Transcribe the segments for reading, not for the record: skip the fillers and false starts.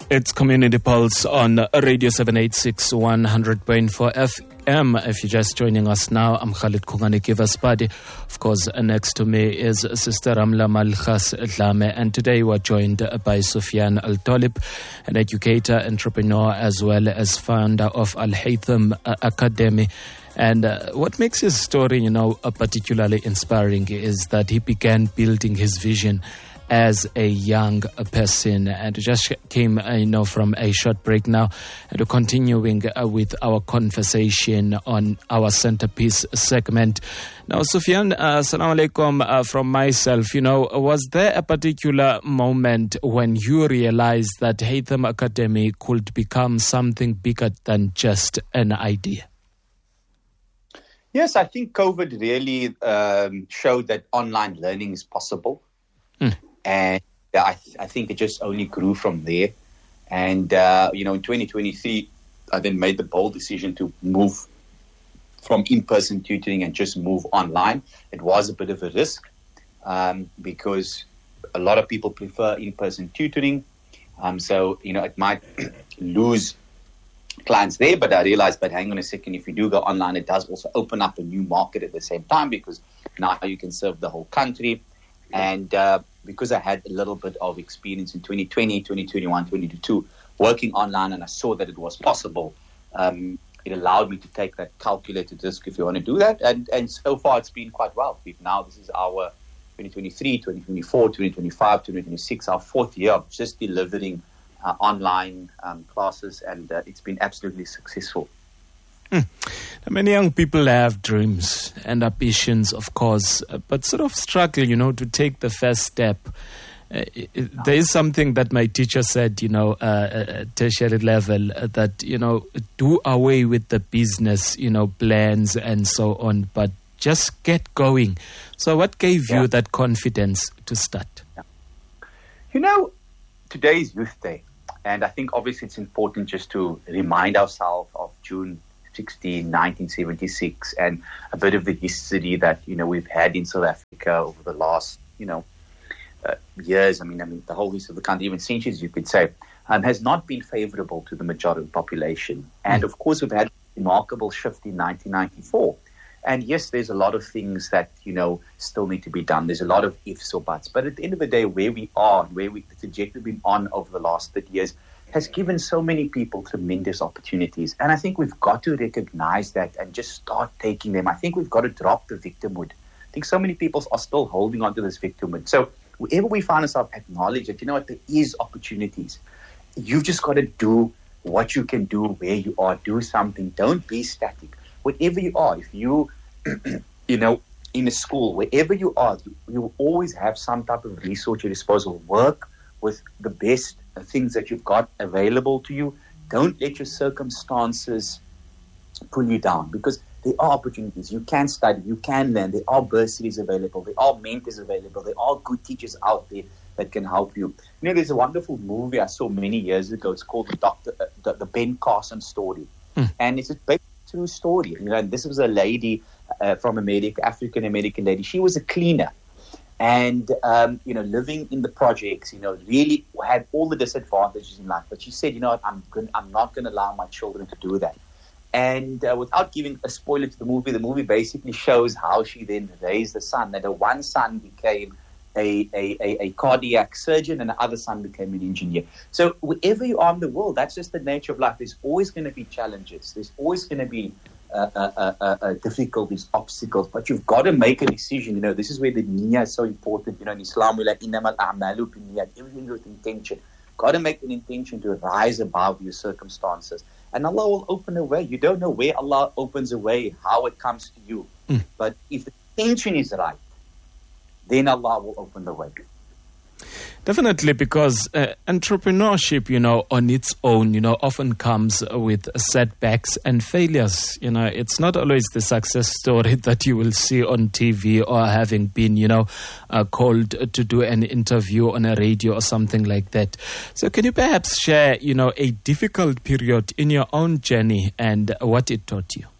It's Community Pulse on Radio 786 100.4 FM. If you're just joining us now, I'm Khalid Kungani Kivasbadi. Of course, next to me is Sister Ramla Malkhas Dlame, and today we're joined by Sufyan Al-Talib, an educator, entrepreneur, as well as founder of Al-Haytham Academy. And what makes his story, particularly inspiring is that he began building his vision as a young person, and just came from a short break now, and we're continuing with our conversation on our centerpiece segment. Now, Sufyan, assalamu alaikum from myself. Was there a particular moment when you realized that Haytham Academy could become something bigger than just an idea? Yes, I think COVID really showed that online learning is possible. And I think it just only grew from there. And, in 2023, I then made the bold decision to move from in-person tutoring and just move online. It was a bit of a risk because a lot of people prefer in-person tutoring. It might lose clients there, but I realized, hang on a second, if you do go online, it does also open up a new market at the same time, because now you can serve the whole country. And because I had a little bit of experience in 2020, 2021, 2022, working online, and I saw that it was possible, it allowed me to take that calculated risk, if you want to do that. And so far, it's been quite well. This is our 2023, 2024, 2025, 2026, our fourth year of just delivering online classes, and it's been absolutely successful. Many young people have dreams and ambitions, of course, but sort of struggle, to take the first step. There is something that my teacher said, at tertiary level, that, do away with the business, plans and so on, but just get going. So what gave you that confidence to start? Today is Youth Day, and I think obviously it's important just to remind ourselves of June 1976, and a bit of the history that we've had in South Africa over the last years. I mean the whole history of the country, even centuries, you could say, has not been favorable to the majority of the population. And of course, we've had a remarkable shift in 1994. And yes, there's a lot of things that still need to be done. There's a lot of ifs or buts. But at the end of the day, where we are, the trajectory we've been on over the last 30 years, has given so many people tremendous opportunities. And I think we've got to recognize that and just start taking them. I think we've got to drop the victimhood. I think so many people are still holding on to this victimhood. So wherever we find ourselves, acknowledge that, there is opportunities. You've just got to do what you can do where you are. Do something. Don't be static. Wherever you are, if you, in a school, wherever you are, you will always have some type of resource at your disposal. Work with the best things that you've got available to you. Don't let your circumstances pull you down, because there are opportunities. You can study, you can learn. There are bursaries available. There are mentors available. There are good teachers out there that can help you. There's a wonderful movie I saw many years ago. It's called the Ben Carson Story. And it's a very true story. And this was a lady from America, African-American lady. She was a cleaner. And, living in the projects, really had all the disadvantages in life. But she said, I'm not going to allow my children to do that. And without giving a spoiler to the movie basically shows how she then raised the son. And her one son became a cardiac surgeon, and the other son became an engineer. So wherever you are in the world, that's just the nature of life. There's always going to be challenges. There's always going to be difficulties, obstacles, but you've got to make a decision. This is where the niyyah is so important. In Islam, we're like, innamal a'malu binniyat, everything with intention. Got to make an intention to rise above your circumstances, and Allah will open a way. You don't know where Allah opens a way, how it comes to you, but if the intention is right, then Allah will open the way. Definitely, because entrepreneurship, on its own, often comes with setbacks and failures. It's not always the success story that you will see on TV or having been, called to do an interview on a radio or something like that. So can you perhaps share, a difficult period in your own journey and what it taught you?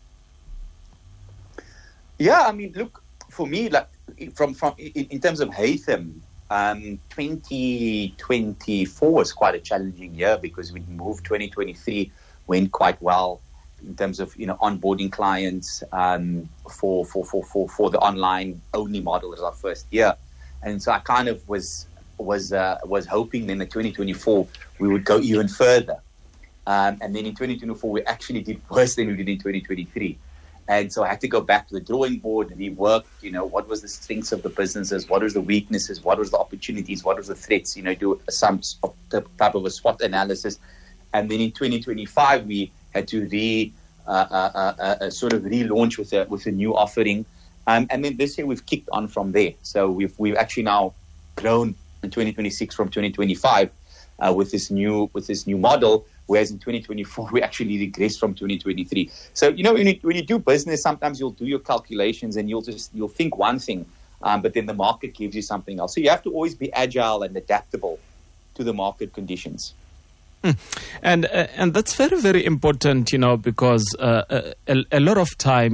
Yeah, look, for me, like in terms of Haytham, 2024 was quite a challenging year because we moved. 2023 went quite well in terms of onboarding clients for the online only model as our first year, and so I kind of was hoping then that 2024 we would go even further, and then in 2024 we actually did worse than we did in 2023. And so I had to go back to the drawing board and rework, what was the strengths of the businesses, what was the weaknesses, what was the opportunities, what was the threats, do some type of a SWOT analysis. And then in 2025, we had to sort of relaunch with a new offering. And then this year we've kicked on from there. So we've actually now grown in 2026 from 2025 with this new model. Whereas in 2024, we actually regressed from 2023. So, when you do business, sometimes you'll do your calculations and you'll think one thing, but then the market gives you something else. So you have to always be agile and adaptable to the market conditions. And that's very, very important, because a lot of time,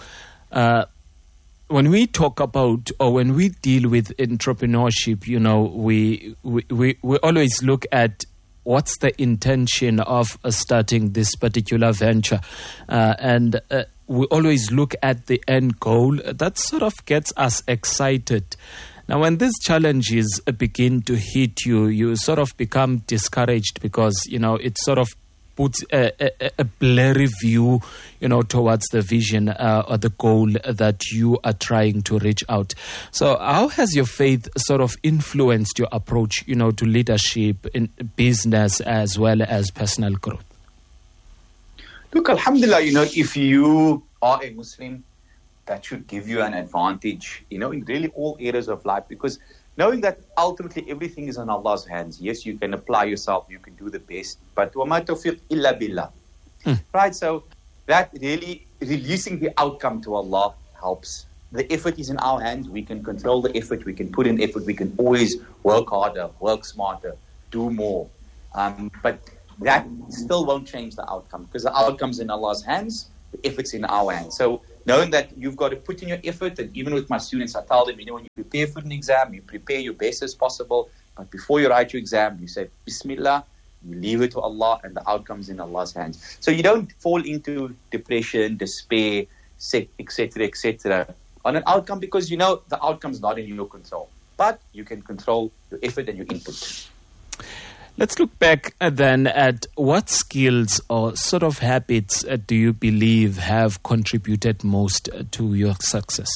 when we talk about or when we deal with entrepreneurship, we always look at what's the intention of starting this particular venture? And we always look at the end goal. That sort of gets us excited. Now, when these challenges begin to hit you, you sort of become discouraged because, it sort of puts a blurry view, towards the vision or the goal that you are trying to reach out. So how has your faith sort of influenced your approach, to leadership in business as well as personal growth? Look, alhamdulillah, if you are a Muslim, that should give you an advantage, in really all areas of life, because knowing that ultimately everything is in Allah's hands. Yes, you can apply yourself, you can do the best, but وَمَا تَوْفِيقْ إِلَّا بِاللَّهِ. Right, so that really, releasing the outcome to Allah helps. The effort is in our hands. We can control the effort, we can put in effort, we can always work harder, work smarter, do more. But that still won't change the outcome, because the outcome's in Allah's hands, the effort's in our hands. So knowing that you've got to put in your effort, and even with my students, I tell them, when you prepare for an exam, you prepare your best as possible, but before you write your exam, you say, Bismillah, you leave it to Allah, and the outcome's in Allah's hands. So you don't fall into depression, despair, etc., on an outcome, because the outcome's not in your control. But you can control your effort and your input. Let's look back then at what skills or sort of habits do you believe have contributed most to your success?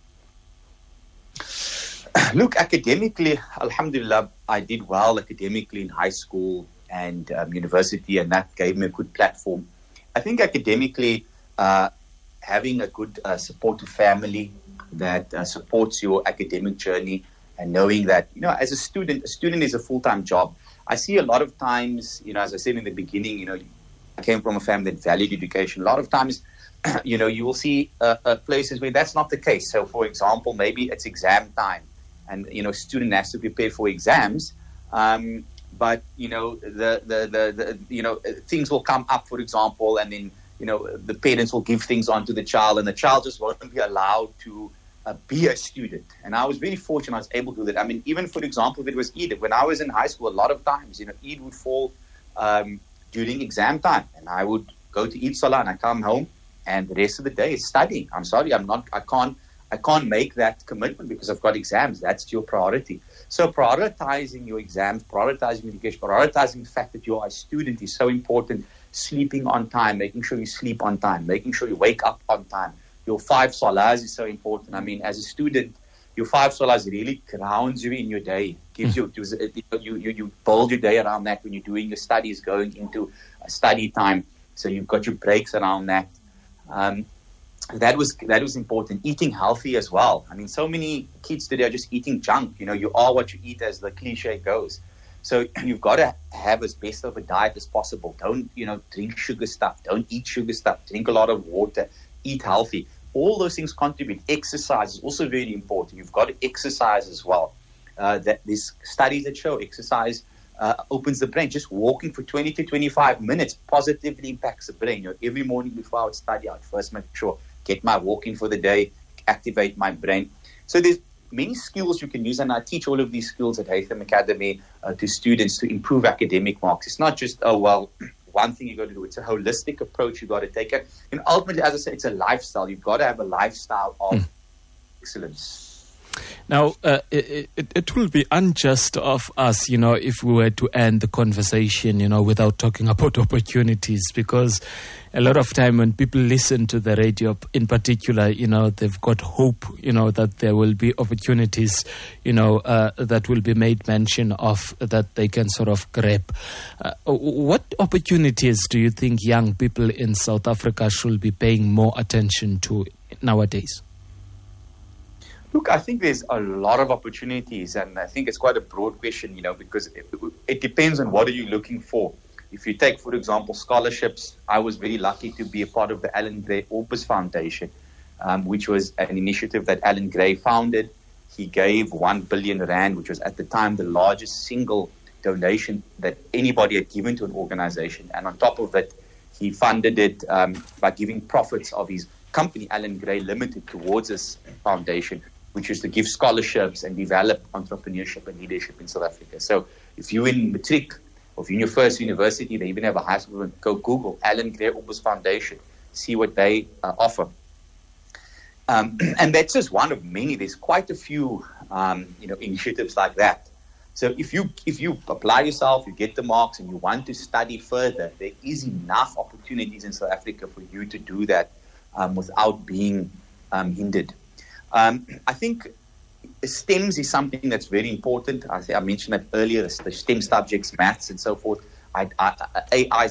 Look, academically, alhamdulillah, I did well academically in high school and university, and that gave me a good platform. I think academically, having a good supportive family that supports your academic journey, and knowing that, as a student is a full-time job. I see a lot of times, as I said in the beginning, I came from a family that valued education. A lot of times, you will see places where that's not the case. So, for example, maybe it's exam time, and a student has to prepare for exams, but the things will come up, for example, and then the parents will give things on to the child, and the child just won't be allowed to be a student. And I was very fortunate I was able to do that. I mean, even for example, if it was Eid, when I was in high school, a lot of times, Eid would fall during exam time, and I would go to Eid Salah and I come home, and the rest of the day is studying. I'm sorry, I can't make that commitment because I've got exams. That's your priority. So prioritizing your exams, prioritizing education, prioritizing the fact that you are a student is so important. Sleeping on time, making sure you sleep on time, making sure you wake up on time. Your 5 salahs is so important. I mean, as a student, your 5 salahs really grounds you in your day. Gives you build your day around that when you're doing your studies, going into study time. So you've got your breaks around that. That was important. Eating healthy as well. I mean, so many kids today are just eating junk. You are what you eat, as the cliche goes. So you've got to have as best of a diet as possible. Don't drink sugar stuff. Don't eat sugar stuff. Drink a lot of water. Eat healthy. All those things contribute. Exercise is also very important. You've got to exercise as well. There's studies that show exercise opens the brain. Just walking for 20 to 25 minutes positively impacts the brain. Every morning before I would study, I'd first make sure, get my walk in for the day, activate my brain. So there's many skills you can use, and I teach all of these skills at Haytham Academy to students to improve academic marks. It's not just, one thing you got to do. It's a holistic approach you got to take it. And ultimately, as I said, it's a lifestyle. You've got to have a lifestyle of excellence. Now, it will be unjust of us, if we were to end the conversation, without talking about opportunities, because a lot of time when people listen to the radio in particular, they've got hope, that there will be opportunities, that will be made mention of, that they can sort of grab. What opportunities do you think young people in South Africa should be paying more attention to nowadays? Look, I think there's a lot of opportunities, and I think it's quite a broad question, because it depends on what are you looking for. If you take, for example, scholarships, I was very lucky to be a part of the Alan Gray Orbis Foundation, which was an initiative that Alan Gray founded. He gave 1 billion rand, which was at the time the largest single donation that anybody had given to an organization. And on top of it, he funded it by giving profits of his company, Alan Gray Limited, towards this foundation, which is to give scholarships and develop entrepreneurship and leadership in South Africa. So if you're in Matric, or if you're in your first university, they even have a high school, go Google Alan Gray Orbis Foundation, see what they offer. And that's just one of many. There's quite a few, initiatives like that. So if you apply yourself, you get the marks, and you want to study further, there is enough opportunities in South Africa for you to do that without being hindered. I think STEMs is something that's very important. I mentioned that earlier, the STEM subjects, maths and so forth. AI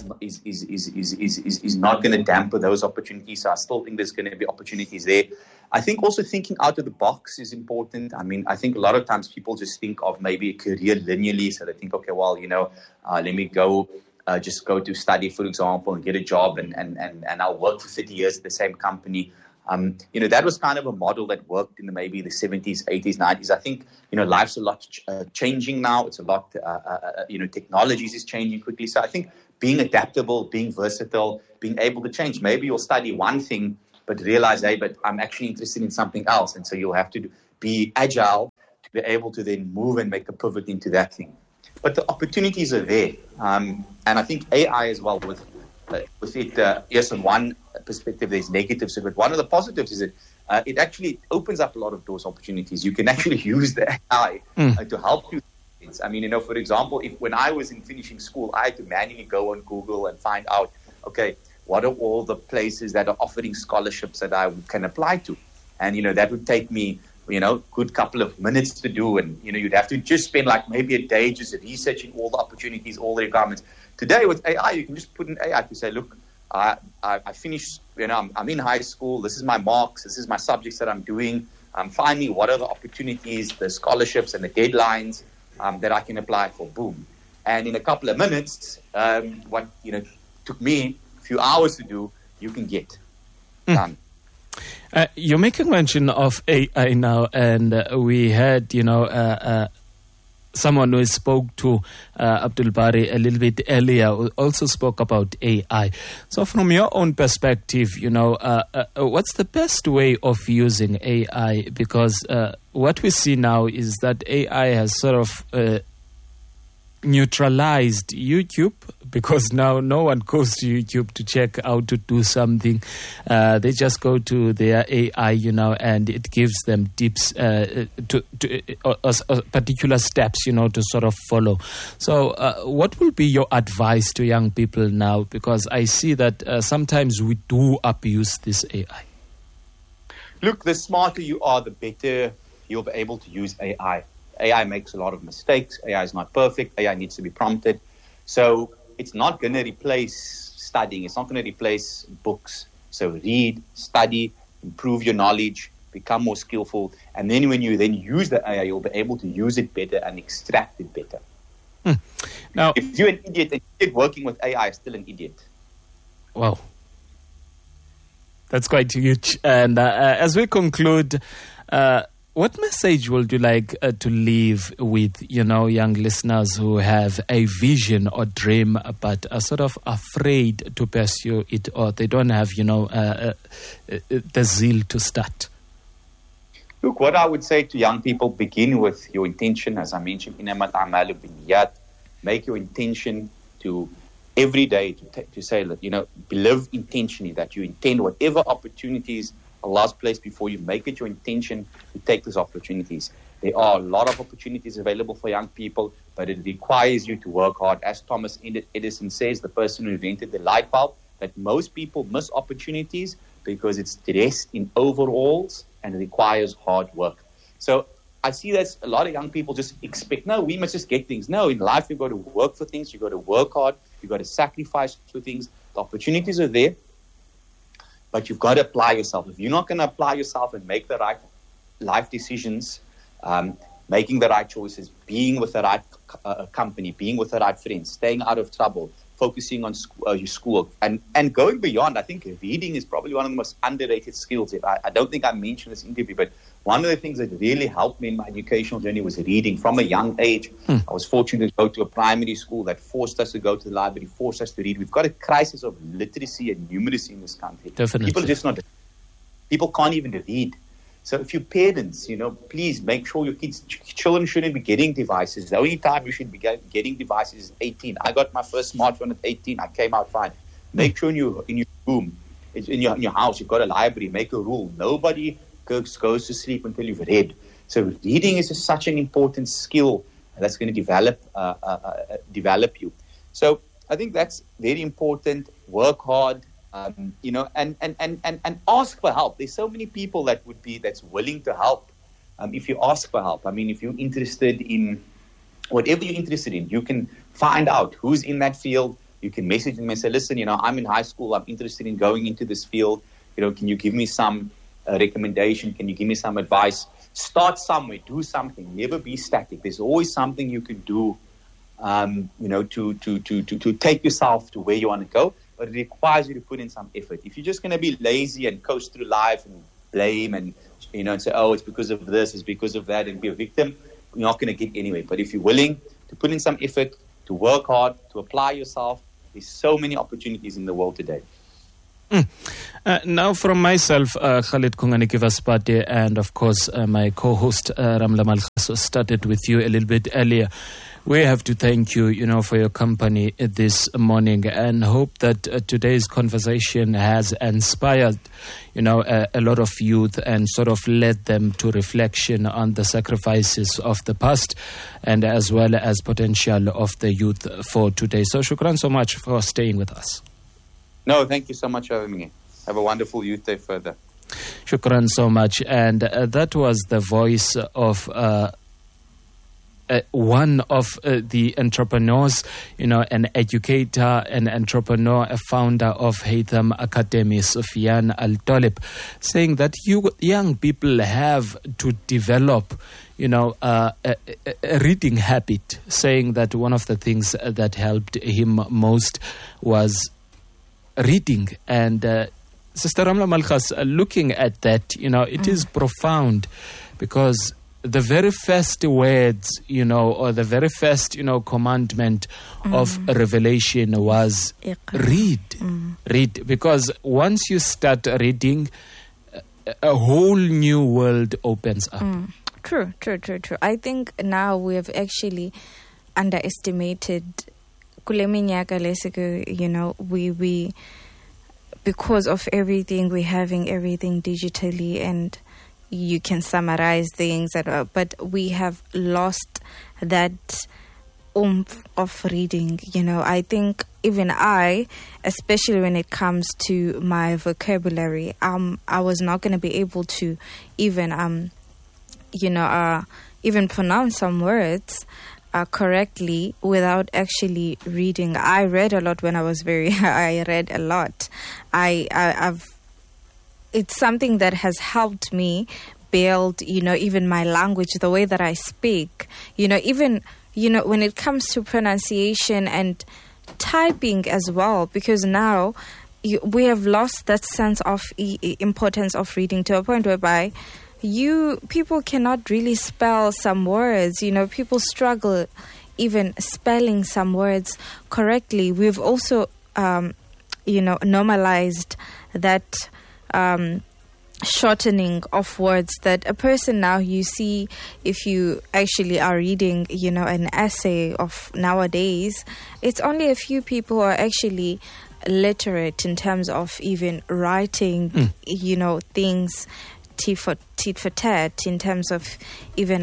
is not going to dampen those opportunities. So I still think there's going to be opportunities there. I think also thinking out of the box is important. I mean, I think a lot of times people just think of maybe a career linearly. So they think, okay, well, let me go to study, for example, and get a job and I'll work for 30 years at the same company. That was kind of a model that worked in maybe the 70s, 80s, 90s. I think, life's a lot changing now. It's a lot, technologies is changing quickly. So I think being adaptable, being versatile, being able to change. Maybe you'll study one thing, but realize, hey, but I'm actually interested in something else. And so you'll have to be agile to be able to then move and make a pivot into that thing. But the opportunities are there. And I think AI as well with it, yes, on one perspective, there's negatives, but one of the positives is it actually opens up a lot of those opportunities. You can actually use the AI to help you. I mean, for example, when I was in finishing school, I had to manually go on Google and find out, okay, what are all the places that are offering scholarships that I can apply to? And, that would take me, good couple of minutes to do. And, you'd have to just spend like maybe a day just researching all the opportunities, all the requirements. Today with AI, you can just put in AI to say, look, I finished, I'm in high school. This is my marks. This is my subjects that I'm doing. Find me what are the opportunities, the scholarships and the deadlines that I can apply for. Boom. And in a couple of minutes, what, took me a few hours to do, you can get done. You're making mention of AI now, and we had, someone who spoke to Abdul Bari a little bit earlier also spoke about AI. So from your own perspective, what's the best way of using AI? Because what we see now is that AI has sort of neutralized YouTube, because now no one goes to YouTube to check how to do something. They just go to their AI, and it gives them tips to particular steps, to sort of follow. So what will be your advice to young people now? Because I see that sometimes we do abuse this AI. Look, the smarter you are, the better you'll be able to use AI. AI makes a lot of mistakes. AI is not perfect. AI needs to be prompted. So it's not going to replace studying. It's not going to replace books. So read, study, improve your knowledge, become more skillful. And then when you then use the AI, you'll be able to use it better and extract it better. Now, if you're an idiot and you're working with AI, still an idiot. Wow. That's quite huge. And as we conclude, what message would you like to leave with, young listeners who have a vision or dream but are sort of afraid to pursue it, or they don't have, the zeal to start? Look, what I would say to young people, begin with your intention. As I mentioned, inamat a'malu binniyat. Make your intention to every day to say that, live intentionally, that you intend whatever opportunities Allah's placed before you, make it your intention to take those opportunities. There are a lot of opportunities available for young people, but it requires you to work hard. As Thomas Edison says, the person who invented the light bulb, that most people miss opportunities because it's dressed in overalls and requires hard work. So I see that a lot of young people just expect, no, we must just get things. No, in life you've got to work for things, you've got to work hard, you've got to sacrifice for things. The opportunities are there, but you've got to apply yourself. If you're not going to apply yourself and make the right life decisions, making the right choices, being with the right company, being with the right friends, staying out of trouble, focusing on your school, and going beyond. I think reading is probably one of the most underrated skills. I don't think I mentioned this interview, but one of the things that really helped me in my educational journey was reading from a young age. I was fortunate to go to a primary school that forced us to go to the library, forced us to read. We've got a crisis of literacy and numeracy in this country. Definitely. People can't even read. So if you parents, please make sure your children shouldn't be getting devices. The only time you should be getting devices is 18. I got my first smartphone at 18. I came out fine. Make sure in your room, in your house, you've got a library. Make a rule. Nobody goes to sleep until you've read. So reading is such an important skill that's going to develop you. So I think that's very important. Work hard. And ask for help. There's so many people that's willing to help. If you ask for help, if you're interested in whatever you're interested in, you can find out who's in that field. You can message them and say, listen, I'm in high school. I'm interested in going into this field. Can you give me some recommendation? Can you give me some advice? Start somewhere. Do something. Never be static. There's always something you can do, to take yourself to where you want to go. But it requires you to put in some effort. If you're just going to be lazy and coast through life and blame and say, oh, it's because of this, it's because of that, and be a victim, you're not going to get anywhere. But if you're willing to put in some effort, to work hard, to apply yourself, there's so many opportunities in the world today. Now from myself, Khalid Kunganikivasipati, and of course my co-host Ramla Malkhaso started with you a little bit earlier. We have to thank you, for your company this morning, and hope that today's conversation has inspired, a lot of youth and sort of led them to reflection on the sacrifices of the past and as well as potential of the youth for today. So shukran so much for staying with us. No, thank you so much for having me. Have a wonderful youth day further. Shukran so much. And that was the voice of one of the entrepreneurs, an educator, an entrepreneur, a founder of Haytham Academy, Sufyan Al-Talib, saying that young people have to develop, a reading habit, saying that one of the things that helped him most was reading. And Sister Ramla Malkhas, looking at that, it is profound, because the very first words, or the very first, commandment of revelation was read. Read. Because once you start reading, a whole new world opens up. True. I think now we have actually underestimated kuleminyaka lesiko, we because of everything, we're having everything digitally and you can summarize things, but we have lost that oomph of reading. I think even especially when it comes to my vocabulary, I was not going to be able to even even pronounce some words correctly without actually reading. I read a lot when I was I read a lot. It's something that has helped me build, even my language, the way that I speak, even, when it comes to pronunciation and typing as well, because now we have lost that sense of importance of reading to a point whereby people cannot really spell some words, people struggle even spelling some words correctly. We've also, normalized that shortening of words that a person now, you see, if you actually are reading, an essay of nowadays, it's only a few people who are actually literate in terms of even writing, things tit for tat, in terms of even,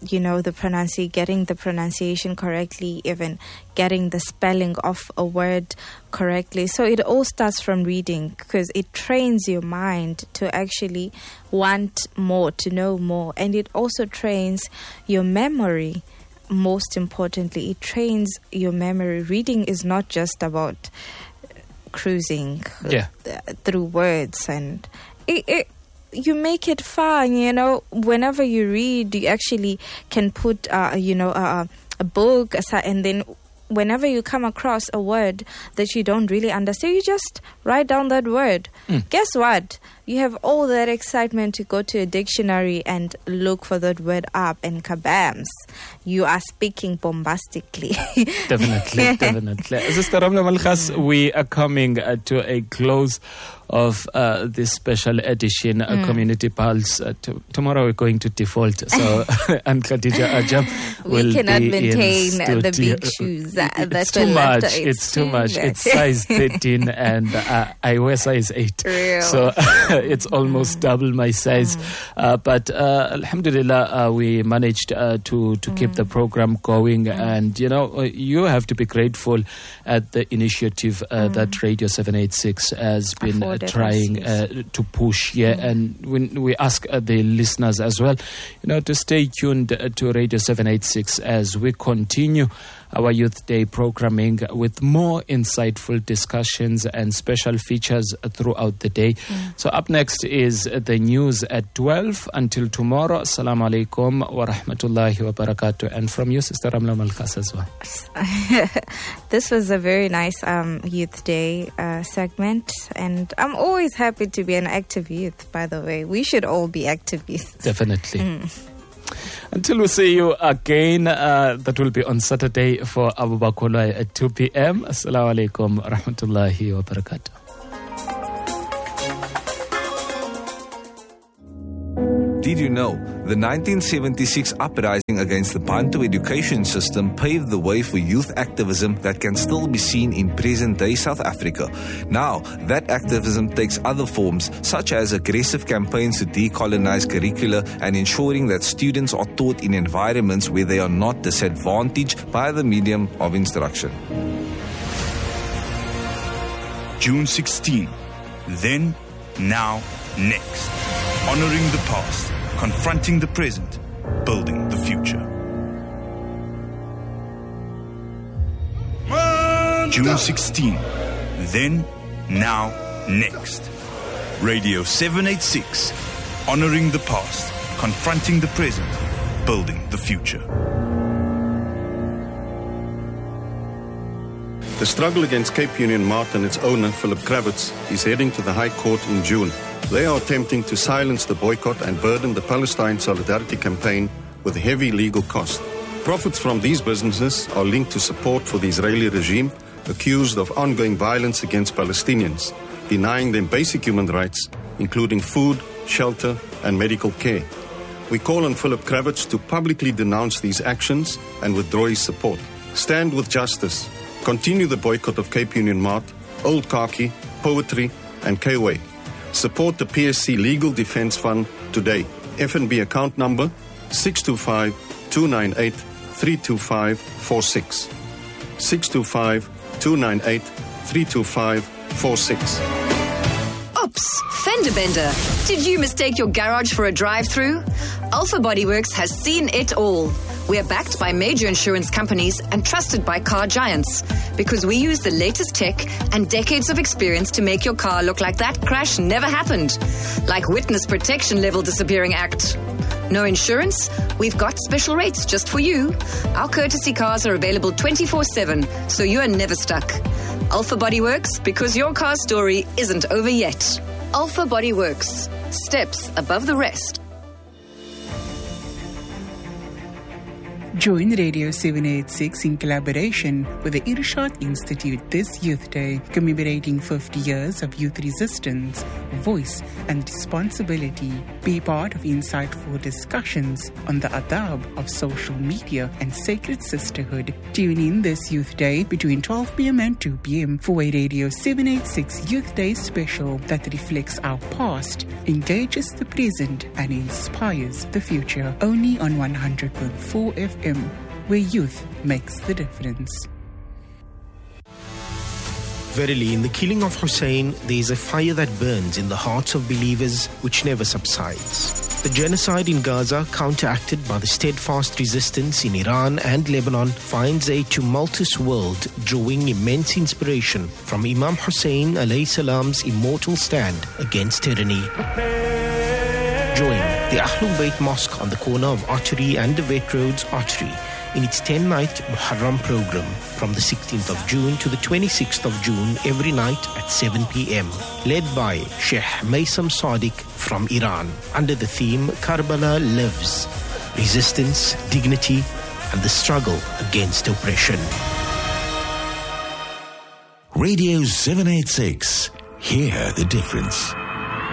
getting the pronunciation correctly, even getting the spelling of a word correctly. So it all starts from reading, because it trains your mind to actually want more, to know more. And it also trains your memory. Most importantly, it trains your memory. Reading is not just about cruising through words, and you make it fun, whenever you read, you actually can put a book aside, and then whenever you come across a word that you don't really understand, you just write down that word. Guess what? You have all that excitement to go to a dictionary and look for that word up, and kabams, you are speaking bombastically. Definitely. Sister Ramla Malghas, we are coming to a close of this special edition, Community Pulse. Tomorrow we're going to default, so and Khadija Ajam will cannot be maintain in the big shoes. It's too much. It's too much. It's size 13 and I wear size 8. Real. So it's almost double my size. But Alhamdulillah, we managed to keep the program going. And, you have to be grateful at the initiative that Radio 786 has been trying to push here. And when we ask the listeners as well, to stay tuned to Radio 786 as we continue our Youth Day programming with more insightful discussions and special features throughout the day. So up next is the news at 12. Until tomorrow, Assalamu alaikum wa rahmatullahi wa barakatuh. And from you, Sister Ramla Malghas as well. This was a very nice Youth Day segment, and I'm always happy to be an active youth, by the way. We should all be active youth. Definitely. Until we see you again, that will be on Saturday for Abu Bakolai at 2 p.m. Assalamu alaikum wa rahmatullahi wa barakatuh. Did you know the 1976 uprising against the Bantu education system paved the way for youth activism that can still be seen in present-day South Africa? Now, that activism takes other forms, such as aggressive campaigns to decolonize curricula and ensuring that students are taught in environments where they are not disadvantaged by the medium of instruction. June 16. Then, now, next. Honoring the past, confronting the present, building the future. June 16. Then, now, next. Radio 786. Honoring the past, confronting the present, building the future. The struggle against Cape Union Mart and its owner, Philip Kravitz, is heading to the High Court in June. They are attempting to silence the boycott and burden the Palestine Solidarity Campaign with heavy legal costs. Profits from these businesses are linked to support for the Israeli regime, accused of ongoing violence against Palestinians, denying them basic human rights, including food, shelter, and medical care. We call on Philip Kravitz to publicly denounce these actions and withdraw his support. Stand with justice. Continue the boycott of Cape Union Mart, Old Khaki, Poetry, and K-Way. Support the PSC Legal Defense Fund today. FNB account number 625-298-32546. 625-298-32546. Oops, fender bender. Did you mistake your garage for a drive-through? Alpha Bodyworks has seen it all. We are backed by major insurance companies and trusted by car giants because we use the latest tech and decades of experience to make your car look like that crash never happened. Like Witness Protection Level Disappearing Act. No insurance? We've got special rates just for you. Our courtesy cars are available 24/7, so you are never stuck. Alpha Body Works, because your car story isn't over yet. Alpha Body Works. Steps above the rest. Join Radio 786 in collaboration with the Irshad Institute this Youth Day, commemorating 50 years of youth resistance, voice and responsibility. Be part of insightful discussions on the adab of social media and sacred sisterhood. Tune in this Youth Day between 12 p.m. and 2 p.m. for a Radio 786 Youth Day special that reflects our past, engages the present and inspires the future. Only on 100.4 FM, where youth makes the difference. Verily, in the killing of Hussein, there is a fire that burns in the hearts of believers which never subsides. The genocide in Gaza, counteracted by the steadfast resistance in Iran and Lebanon, finds a tumultuous world drawing immense inspiration from Imam Hussein alayhi salam's immortal stand against tyranny. Join the Ahlul Bayt Mosque on the corner of Archery and the Vet Roads Archery in its 10-night Muharram program from the 16th of June to the 26th of June every night at 7 p.m. Led by Sheikh Maysam Sadiq from Iran under the theme Karbala Lives, Resistance, Dignity and the Struggle Against Oppression. Radio 786. Hear the difference.